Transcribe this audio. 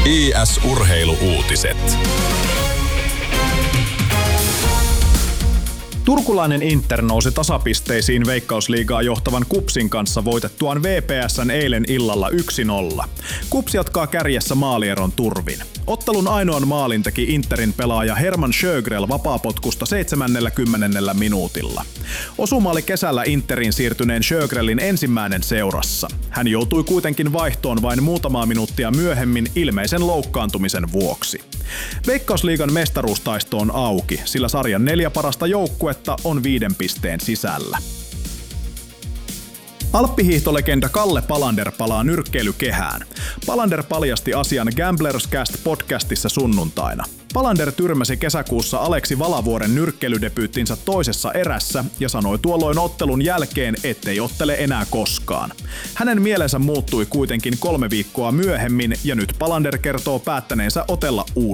IS-urheilu-uutiset. Turkulainen Inter nousi tasapisteisiin Veikkausliigaa johtavan KuPSin kanssa voitettuaan VPS:n eilen illalla 1-0. KuPS jatkaa kärjessä maalieron turvin. Ottelun ainoan maalin teki Interin pelaaja Hermann Sjögrell vapaapotkusta 70. minuutilla. Osuma oli kesällä Interin siirtyneen Sjögrellin ensimmäinen seurassa. Hän joutui kuitenkin vaihtoon vain muutamaa minuuttia myöhemmin ilmeisen loukkaantumisen vuoksi. Veikkausliigan mestaruustaisto on auki, sillä sarjan 4 parasta joukkuetta on 5 pisteen sisällä. Alppihiihtolegenda Kalle Palander palaa nyrkkeilykehään. Palander paljasti asian Gamblers Cast-podcastissa sunnuntaina. Palander tyrmäsi kesäkuussa Aleksi Valavuoren nyrkkeilydebyyttinsä toisessa erässä ja sanoi tuolloin ottelun jälkeen, ettei ottele enää koskaan. Hänen mielensä muuttui kuitenkin 3 viikkoa myöhemmin ja nyt Palander kertoo päättäneensä otella uudestaan.